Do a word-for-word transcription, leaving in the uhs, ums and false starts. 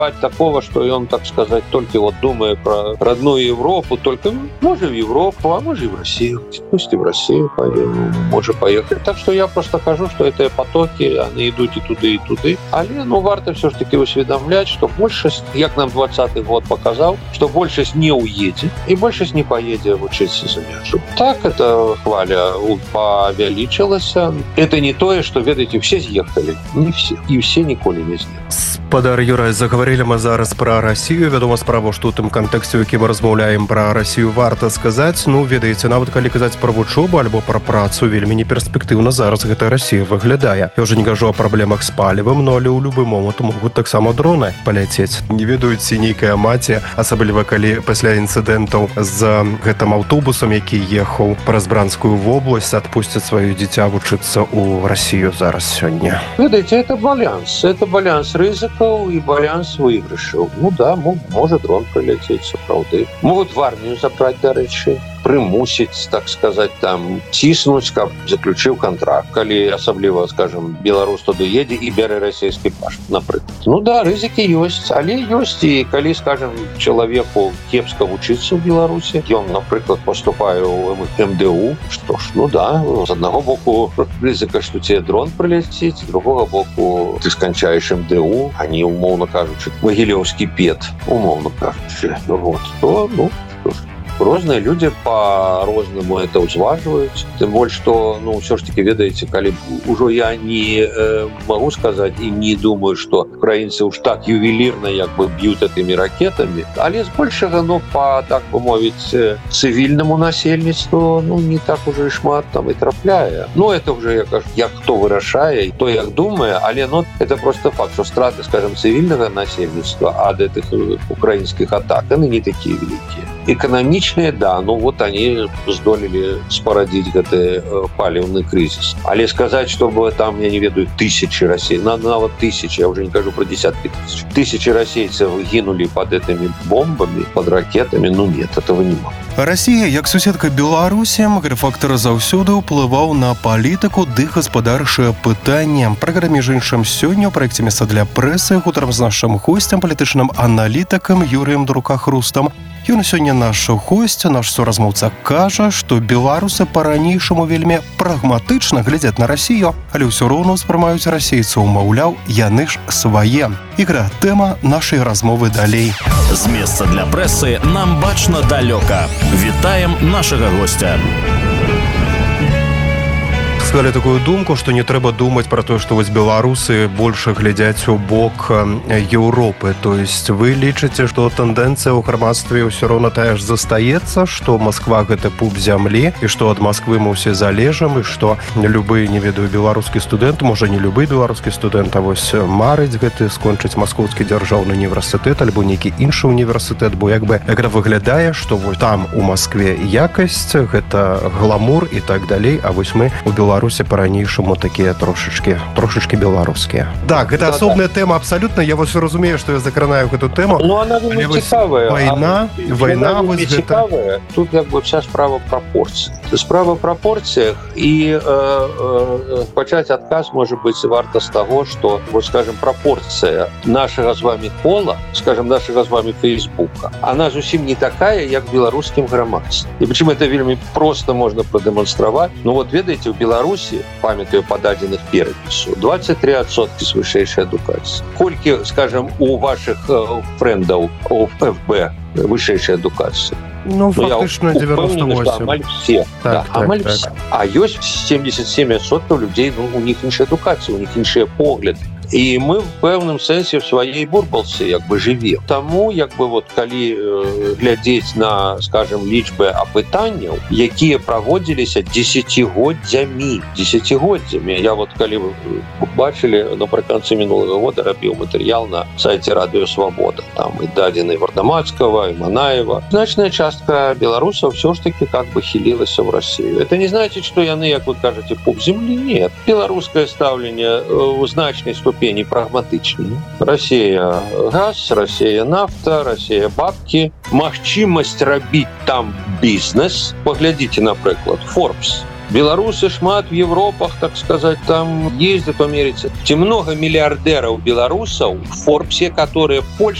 такого, что он, так сказать, только вот думая про родную Европу, только ну, может в Европу, а может и в Россию. Пусть и в Россию поедем, может поехать. Так что я просто кажу, что это потоки, они идут и туды, и туды. Але, ну, варто все ж таки усведомлять, что большесть, як нам двадцатый год показал, что большесть не уедет, и большесть не поедет учиться за межу. Так эта хваля повеличилась. Это не то, что, ведаете, все съехали. Не все. И все николи не съехали. Спадар Юрай, заговорили мы зараз про Россию. Вядома справа, что у тым контексте, у якім мы размаўляем про Россию, варто сказать. Ну, ведаеце, нават калі казаць про вучобу альбо про працу, вельмі неперспектыўна зараз гэта Россия выглядае. Я уже не кажу о проблемах с палівам, но але ў любы момант могуць таксама дроны паляцець. Не ведаюць ці нейкая маці, асабліва калі пасля інцыдэнтаў з гэтым аўтобусам, які ехаў праз Бранскую вобласць, адпусцяць сваё дзіця вучыцца ў Россию зараз сёння. Ведаеце, это баланс. Это баланс рызыкаў и баланс выигрышаў. Ну да, может дрон прилететь, сапраўды. Могут в армию забрать, до речи, примусить, так сказать, там, ціснуть, каб заключил контракт. Калі асабліва, скажем, беларус туды едзе и бярэ расійскі пашпарт, напрыклад. Ну да, рызыкі ёсць, але ёсць и калі, скажем, человеку кепска вучыцца в Беларуси, ён, напрыклад, поступае ў эм дэ у, что ж, ну да, з аднаго боку рызыка, что тебе дрон прилетит, з другого боку ты сканчаешь эм дэ у, а не, умовно кажучы, Могилевский пет, умовно кажучы. Вот. То, ну, что ж. Розные люди по-розному это узваживают. Тем более, что, ну, все ж таки, ведаете, калі уже я не э, могу сказать и не думаю, что украинцы уж так ювелирно як бы бьют этими ракетами. Але збольшага, ну, по, так бы мовить, цивильному насельніцтву, ну, не так уже и шмат там и трапляе. Ну, это уже, я кажу, як хто вырашае, то як думае, але, ну, это просто факт, что страты, скажем, цивильного насельніцтва от этих украинских атак, они не такие великие. Экономичные, да, ну вот они здолели спарадзіць гэты э, паліўны кризис. Але сказать, чтобы там, я не ведаю, тысячи россиян, на, нават тысячи, я уже не кажу про десятки тысяч, тысячи российцев гинули под этими бомбами, под ракетами, ну нет, этого не могу. Расія, як суседка Беларусі, гэты фактор заўсёды ўплываў на палітыку ды гаспадарчае пытанне. Праграме ж іншым сёння ў праекце «Месца для прэсы» гутарам з нашым госцем, палітычным аналітыкам Юрыем Друкахрустам. Ён сёння наш госць, наш суразмоўца кажа, што беларусы па-ранейшаму вельмі прагматычна глядзяць на Расію, але ўсё роўна ўспрымаюць расейцаў, маўляў, яны ж свае. Ігра, тэма нашай размовы далей. З месца для прэсы нам бачна далёка. Вітаем нашага госця. Сказали такую думку, что не трэба думать про то, что вось беларусы больше глядяць у бок Европы. То есть вы лічыце, что тенденция ў грамадстве ўсё роўна тая ж застаецца, что Москва гэта пуп зямлі, и что ад Москвы мы ўсе залежам, и что любы, не ведаю, беларускі студэнт, можа не любы беларускі студэнт, а вось марыць гэты скончыць Маскоўскі дзяржаўны універсітэт альбо нейкі іншы універсітэт, бо як бы гэта выглядае, что вот там у Москве якасць, гэта гламур и так далей, а вось мы у Беларусі по-ранейшаму такія трошечки, трошечки беларускія. Так, гэта асобная тэма абсолютно. Я вось разумею, што я закранаю гэту тэму. Ну, она вельмі цікавая. Вайна, а, вайна вось гэта. Тут как бы вся справа пропорций. Справа в пропорциях, и э, э, почать отказ может быть варто с того, что, вот скажем, пропорция нашего с вами пола, скажем, нашего с вами Фейсбука, она зусім не такая, як в белорусским громадстве. И почему это вельмі просто можно продемонстровать. Ну вот, ведаете, в Беларуси, памятаю по дадзеных перапісу, двадцать три адсоткі з вышэйшай адукацыі. Колькі, скажем, у ваших э, фрэндаў у эф бэ вышэйшай адукацыі? Ну, фактично девяносто восемь. Амаль все. Так, да, так, амаль так. все. А есть семьдесят семь адсоткаў людей, ну, у них іншая адукацыя, у них іншыя погляды. І мы в пэўным сэнсе в сваёй бурбалцы як бы жывем. Таму як бы вот калі э, глядзець на, скажем, лічбы апытанняў, якія праводзіліся дзесяцігоддзямі, дзесяцігоддзямі. Я вот калі вы бачылі, напрыканцы мінулага года рабіў матэрыял на сайце Радыё Свабода. Там і дадзены Вардамацкага, і Манаева. Значная частка беларусаў все ж таки как бы хілілася в Россию. Это не значит, что яны, як вы кажете, пуп земли. Нет. Беларускае стаўленне у значнай ступені не прагматычнее. Россия газ, Россия нафта, Россия бабки. Магчымасць рабіць там бізнес. Поглядите, напрыклад, Forbes. Беларусы шмат в Европах, так сказать, там ездят, помериться. Те много миллиардеров белорусов в Форбсе, которые Польша